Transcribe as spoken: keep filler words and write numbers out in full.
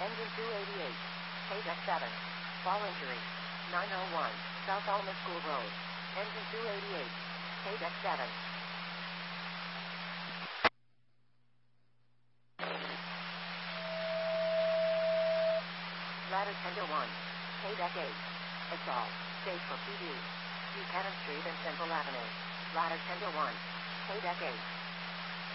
Engine two eighty-eight. K-Deck seven. Fall injury. nine oh one. South Alma School Road. Engine two eighty-eight. K-Deck seven. Ladder Tender one. K-Deck eight. Exalt. Stage for P D. Buchanan Street and Central Avenue. Ladder Tender one. K-Deck eight.